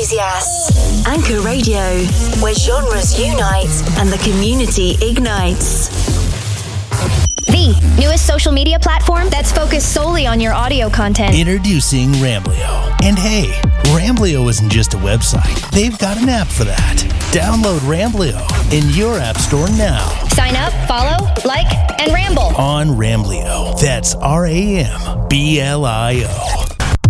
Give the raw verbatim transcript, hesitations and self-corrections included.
enthusiasts. Anchor Radio, where genres unite and the community ignites. The newest social media platform that's focused solely on your audio content. Introducing Ramblio. And hey, Ramblio isn't just a website. They've got an app for that. Download Ramblio in your app store now. Sign up, follow, like, and ramble on Ramblio. That's R A M B L I O.